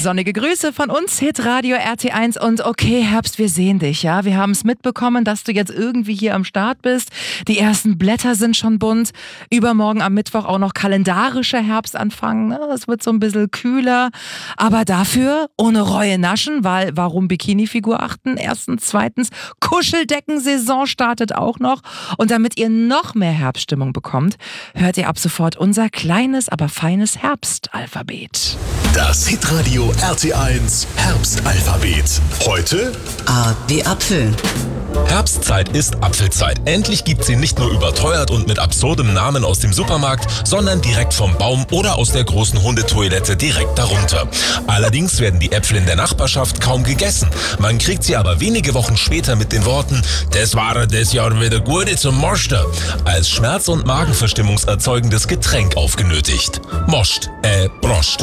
Sonnige Grüße von uns, Hitradio RT1 und okay, Herbst, wir sehen dich, ja. Wir haben es mitbekommen, dass du jetzt irgendwie hier am Start bist. Die ersten Blätter sind schon bunt. Übermorgen am Mittwoch auch noch kalendarischer Herbstanfang. Es wird so ein bisschen kühler, aber dafür ohne Reue naschen, weil warum Bikini-Figur achten? Erstens, zweitens, Kuscheldeckensaison startet auch noch. Und damit ihr noch mehr Herbststimmung bekommt, hört ihr ab sofort unser kleines, aber feines Herbstalphabet. Das Hitradio RT1 Herbstalphabet. Heute A wie Apfel. Herbstzeit ist Apfelzeit. Endlich gibt sie nicht nur überteuert und mit absurdem Namen aus dem Supermarkt, sondern direkt vom Baum oder aus der großen Hundetoilette direkt darunter. Allerdings werden die Äpfel in der Nachbarschaft kaum gegessen. Man kriegt sie aber wenige Wochen später mit den Worten "Das war das Jahr wieder gute zum Moster" als schmerz- und magenverstimmungserzeugendes Getränk aufgenötigt. Broscht.